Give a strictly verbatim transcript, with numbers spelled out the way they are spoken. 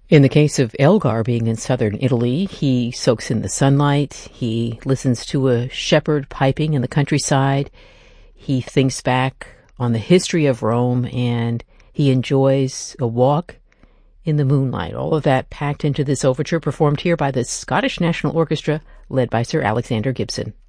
In the case of Elgar being in southern Italy, he soaks in the sunlight, he listens to a shepherd piping in the countryside, he thinks back on the history of Rome, and he enjoys a walk in the moonlight. All of that packed into this overture performed here by the Scottish National Orchestra, led by Sir Alexander Gibson.